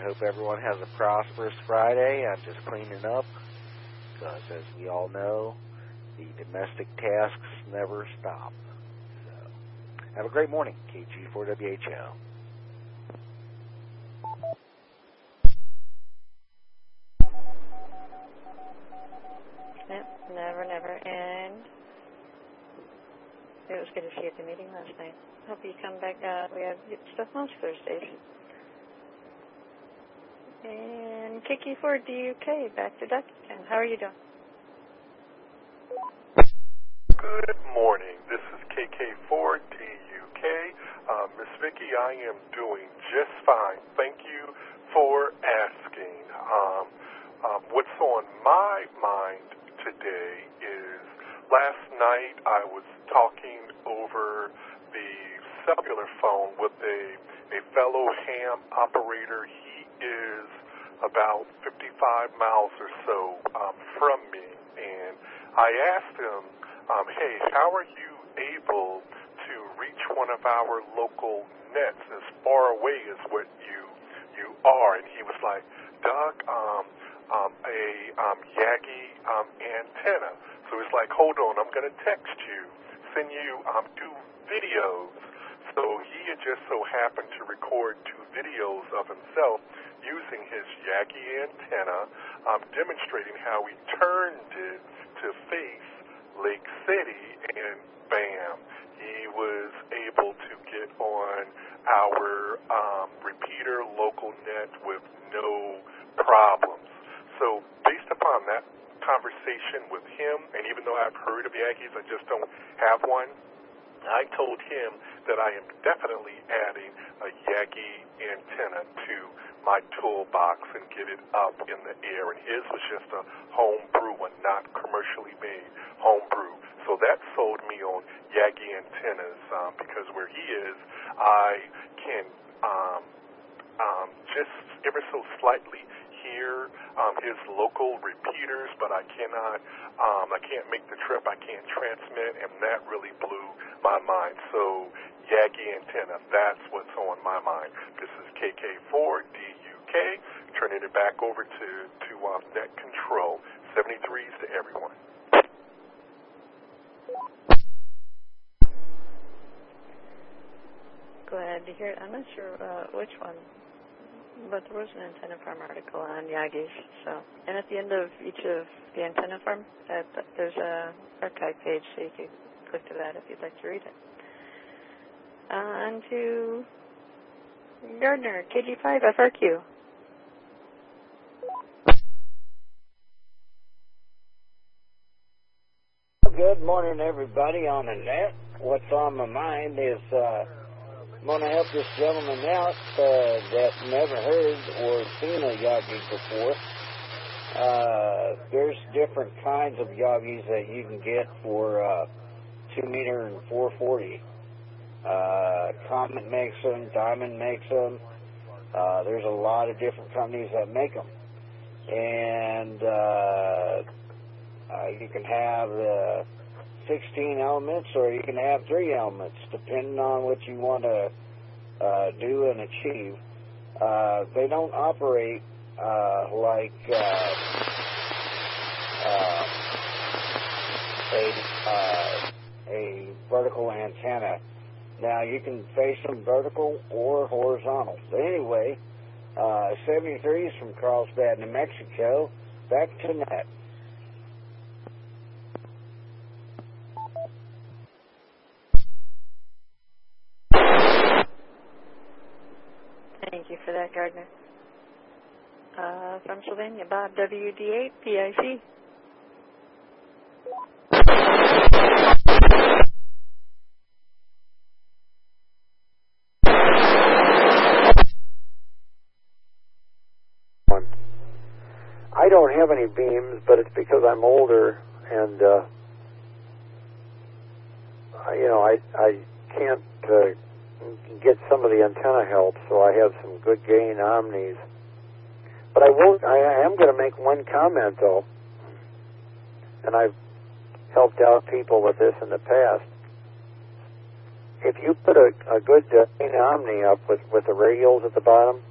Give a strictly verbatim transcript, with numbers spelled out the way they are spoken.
hope everyone has a prosperous Friday. I'm just cleaning up because, as we all know, the domestic tasks never stop. So, have a great morning, K G four W H O. Yep, never, never end. It was good to see you at the meeting last night. Hope you come back. Uh, we have stuff most Thursdays. And K K four D U K, back to Duckytown. How are you doing? Good morning. This is K K four D U K. Uh, Miss Vicki, I am doing just fine. Thank you for asking. Um, um, what's on my mind today is last night I was talking over the cellular phone with a, a fellow ham operator. He is about fifty-five miles or so um, from me, and I asked him, um, hey, how are you able to reach one of our local nets as far away as what you you are? And he was like, Doug, um, um, a um, Yagi um, antenna. So he's like, hold on, I'm going to text you, send you um, two videos. So he had just so happened to record two videos of himself using his Yagi antenna, um, demonstrating how he turned it to face Lake City, and bam, he was able to get on our um, repeater local net with no problems. So based upon that conversation with him, and even though I've heard of Yagis, I just don't have one, I told him that I am definitely adding a Yagi antenna to my toolbox and get it up in the air. And his was just a homebrew one, not commercially made homebrew. So that sold me on Yagi antennas um, because where he is, I can um, um, just ever so slightly hear um, his local repeaters, but I cannot, um, I can't make the trip, I can't transmit, and that really blew my mind. So Yagi antenna, that's what's on my mind. This is K K four D U K, turning it back over to, to uh, Net Control. seventy-threes to everyone. Glad to hear it. I'm not sure uh, which one, but there was an antenna farm article on Yagis. So, and at the end of each of the antenna farm, uh, there's a archive page, so you can click to that if you'd like to read it. Uh, on to Gardner, K G five F R Q. Good morning, everybody on the net. What's on my mind is uh, I'm going to help this gentleman out uh, that never heard or seen a Yagi before. Uh, there's different kinds of Yagis that you can get for uh, two meter and four forty. Uh, Comet makes them, Diamond makes them. Uh, there's a lot of different companies that make them. And uh, uh, you can have uh, sixteen elements or you can have three elements, depending on what you want to uh, do and achieve. Uh, they don't operate uh, like uh, uh, a, uh, a vertical antenna. Now, you can face them vertical or horizontal. But anyway, uh, seventy-threes from Carlsbad, New Mexico. Back to net. Thank you for that, Gardner. Uh, from Sylvania, Bob, W D eight, P I C. I don't have any beams, but it's because I'm older and, uh, I, you know, I, I can't uh, get some of the antenna help, so I have some good gain omnis. But I won't, I am going to make one comment, though, and I've helped out people with this in the past. If you put a, a good uh, gain omni up with, with the radials at the bottom,